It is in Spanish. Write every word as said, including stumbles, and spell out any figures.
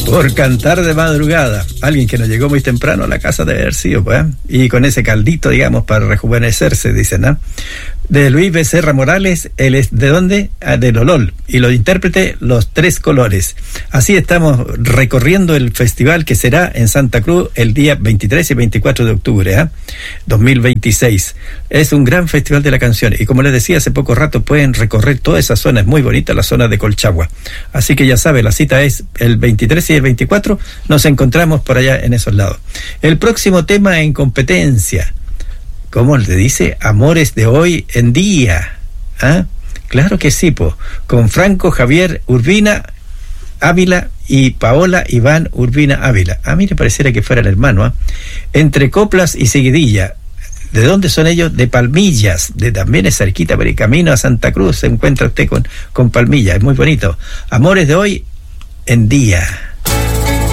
Por cantar de madrugada. Alguien que nos llegó muy temprano a la casa de haber sido, pues, ¿eh? Y con ese caldito, digamos, para rejuvenecerse, dicen, ¿no? De Luis Becerra Morales, él es ¿de dónde? Ah, de Lolol, y lo intérprete Los Tres Colores. Así estamos recorriendo el festival que será en Santa Cruz el día veintitrés y veinticuatro de octubre, ¿eh? dos mil veintiséis. Es un gran festival de la canción, y como les decía hace poco rato, pueden recorrer toda esa zona, es muy bonita la zona de Colchagua. Así que ya sabe, la cita es el veintitrés y el veinticuatro, nos encontramos por allá en esos lados. El próximo tema en competencia, ¿cómo le dice? Amores de hoy en día. ¿Ah? Claro que sí, po. Con Franco Javier Urbina Ávila y Paola Iván Urbina Ávila. A mí me pareciera que fueran hermanos, ¿eh? Entre coplas y seguidilla. ¿De dónde son ellos? De Palmillas. De también es cerquita, pero el camino a Santa Cruz se encuentra usted con, con Palmillas. Es muy bonito. Amores de hoy en día.